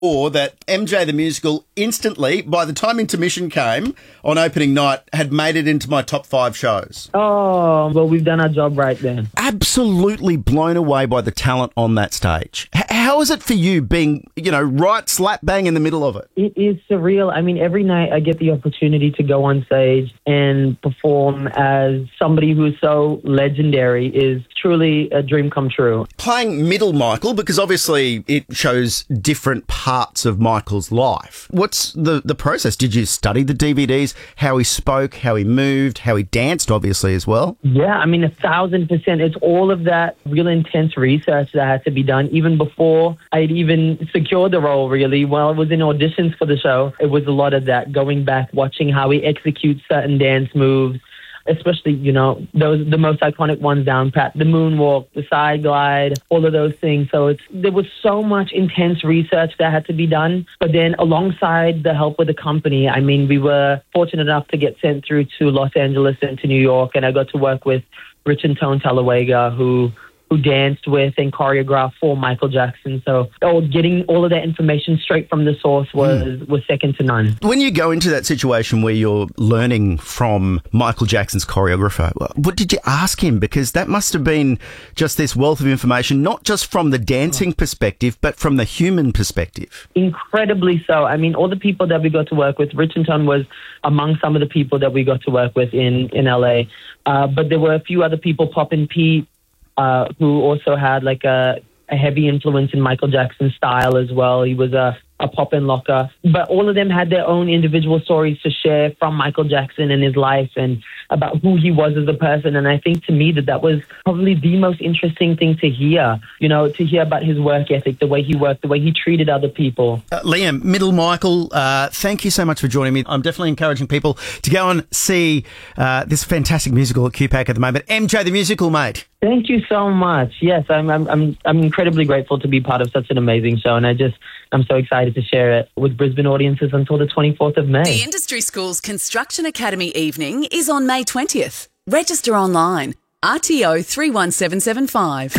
or that MJ the Musical instantly, by the time intermission came on opening night, had made it into my top 5 shows. Oh, well, we've done our job right then. Absolutely blown away by the talent on that stage. How is it for you being, right slap bang in the middle of it? It is surreal. I mean, every night I get the opportunity to go on stage and perform as somebody who's so legendary is truly a dream come true. Playing middle Michael, because obviously it shows different parts of Michael's life. What's the process? Did you study the DVDs, how he spoke, how he moved, how he danced, obviously, as well? Yeah, I mean, 1,000%. It's all of that real intense research that had to be done even before I'd even secured the role, really. While I was in auditions for the show, it was a lot of that, going back, watching how he executes certain dance moves, especially, the most iconic ones down pat, the moonwalk, the side glide, all of those things. So there was so much intense research that had to be done. But then alongside the help with the company, I mean, we were fortunate enough to get sent through to Los Angeles and to New York, and I got to work with Rich and Tone Talawega, who danced with and choreographed for Michael Jackson. So getting all of that information straight from the source was second to none. When you go into that situation where you're learning from Michael Jackson's choreographer, what did you ask him? Because that must have been just this wealth of information, not just from the dancing perspective, but from the human perspective. Incredibly so. I mean, all the people that we got to work with, Rich and Tone was among some of the people that we got to work with in LA. But there were a few other people, Poppin' Pete, who also had like a heavy influence in Michael Jackson's style as well. He was a pop-in locker. But all of them had their own individual stories to share from Michael Jackson and his life and about who he was as a person. And I think to me that was probably the most interesting thing to hear, to hear about his work ethic, the way he worked, the way he treated other people. Liam, Middle Michael, thank you so much for joining me. I'm definitely encouraging people to go and see this fantastic musical at QPAC at the moment. MJ the Musical, mate. Thank you so much. Yes, I'm incredibly grateful to be part of such an amazing show, and I'm so excited to share it with Brisbane audiences until the 24th of May. The Industry Schools Construction Academy evening is on May 20th. Register online. RTO 31775.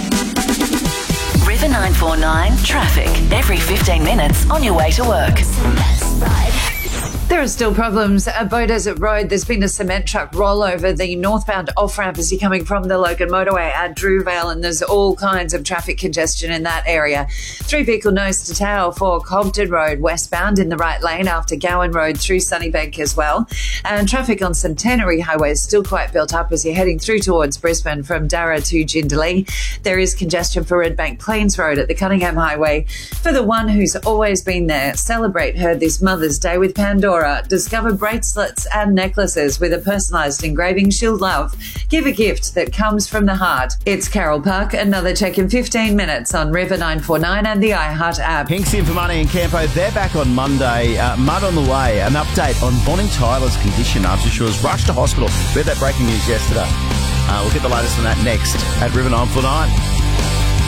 River 949 traffic every 15 minutes on your way to work. There are still problems at Beaudesert Road. There's been a cement truck roll over the northbound off-ramp as you're coming from the Logan motorway at Drewvale, and there's all kinds of traffic congestion in that area. 3-vehicle nose to tail for Compton Road westbound in the right lane after Gowan Road through Sunnybank as well. And traffic on Centenary Highway is still quite built up as you're heading through towards Brisbane from Darra to Jindalee. There is congestion for Redbank Plains Road at the Cunningham Highway. For the one who's always been there, celebrate her this Mother's Day with Pandora. Discover bracelets and necklaces with a personalised engraving she'll love. Give a gift that comes from the heart. It's Carol Park. Another check in 15 minutes on River 949 and the iHeart app. Hinks in for Money and Campo. They're back on Monday. Mud on the way. An update on Bonnie Tyler's condition after she was rushed to hospital. We had that breaking news yesterday. We'll get the latest on that next at River 949.